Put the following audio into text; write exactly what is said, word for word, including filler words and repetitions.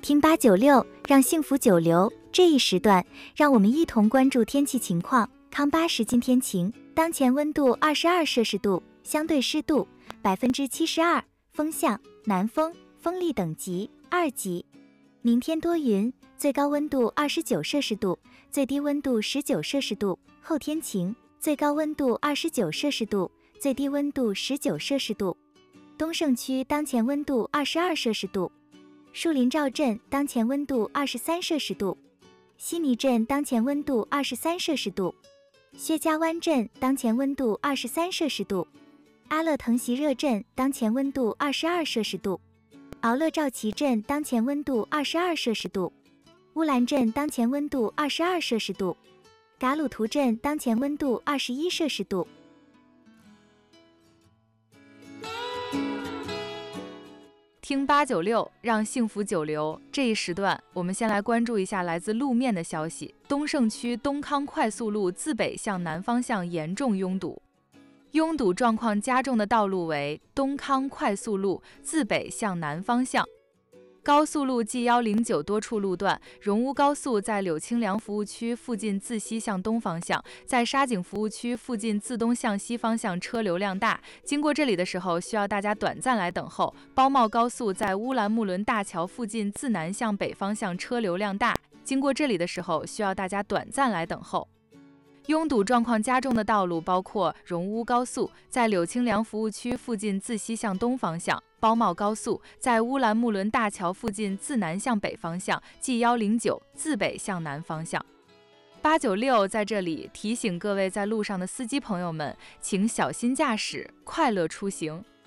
听八九六，让幸福久留。这一时段，让我们一同关注天气情况。康巴时今天晴，当前温度二十二摄氏度，相对湿度百分之七十二，风向南风，风力等级二级。明天多云，最高温度二十九摄氏度，最低温度十九摄氏度。后天晴，最高温度二十九摄氏度，最低温度十九摄氏度。东胜区当前温度二十二摄氏度。树林赵镇当前温度二十三摄氏度，悉尼镇当前温度二十三摄氏度，薛家湾镇当前温度二十三摄氏度，阿勒腾席热镇当前温度二十二摄氏度，敖勒赵旗镇当前温度二十二摄氏度，乌兰镇当前温度二十二摄氏度，嘎鲁图镇当前温度二十一摄氏度。 听八九六，让幸福久留。这一时段，我们先来关注一下来自路面的消息。东胜区东康快速路自北向南方向严重拥堵，拥堵状况加重的道路为东康快速路自北向南方向。高速路 G 一零九多处路段，荣乌高速在柳青梁服务区附近自西向东方向，在沙井服务区附近自东向西方向车流量大，经过这里的时候需要大家短暂来等候。包茂高速在乌兰木伦大桥附近自南向北方向车流量大，经过这里的时候需要大家短暂来等候。拥堵状况加重的道路包括荣乌高速在柳青梁服务区附近自西向东方向，包茂高速在乌兰木伦大桥附近自南向北方向 G 一零九自北向南方向。八九六在这里提醒各位在路上的司机朋友们，请小心驾驶，快乐出行。